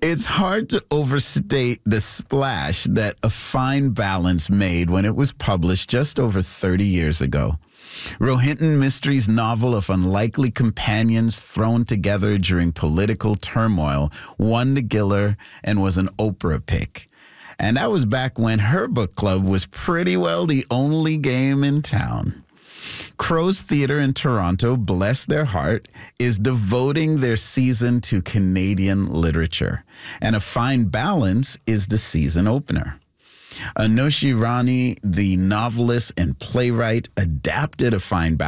It's hard to overstate the splash that A Fine Balance made when it was published just over 30 years ago. Rohinton Mystery's novel of unlikely companions thrown together during political turmoil won the Giller and was an Oprah pick. And that was back when her book club was pretty well the only game in town. Crow's Theatre in Toronto, bless their heart, is devoting their season to Canadian literature. And A Fine Balance is the season opener. Anushi Rani, the novelist and playwright, adapted A Fine Balance